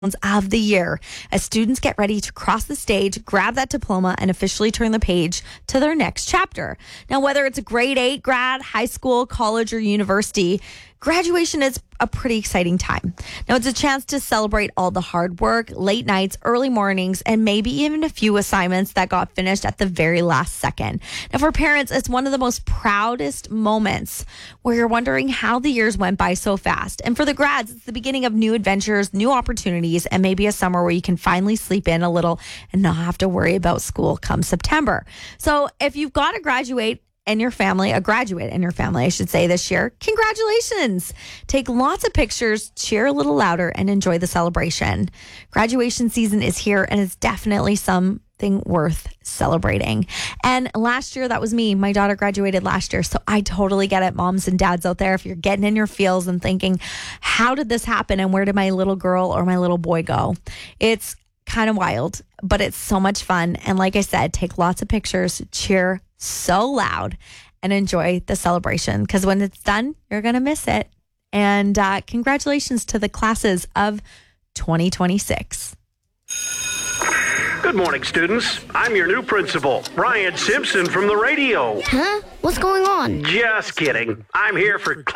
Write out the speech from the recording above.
of the year as students get ready to cross the stage, grab that diploma, and officially turn the page to their next chapter. Now, whether it's a grade 8 grad, high school, college, or university, graduation is a pretty exciting time. Now, it's a chance to celebrate all the hard work, late nights, early mornings, and maybe even a few assignments that got finished at the very last second. Now, for parents, it's one of the most proudest moments where you're wondering how the years went by so fast. And for the grads, it's the beginning of new adventures, new opportunities, and maybe a summer where you can finally sleep in a little and not have to worry about school come September. So if you've got to graduate in your family, a graduate in your family, I should say, this year, congratulations. Take lots of pictures, cheer a little louder, and enjoy the celebration. Graduation season is here, and it's definitely something worth celebrating. And last year, that was me. My daughter graduated last year, so I totally get it, moms and dads out there. If you're getting in your feels and thinking, how did this happen, and where did my little girl or my little boy go? It's kind of wild, but it's so much fun. And like I said, take lots of pictures, cheer so loud, and enjoy the celebration, because when it's done, you're going to miss it. And congratulations to the classes of 2026. Good morning, students. I'm your new principal, Ryan Simpson from the radio. Huh? What's going on? Just kidding. I'm here for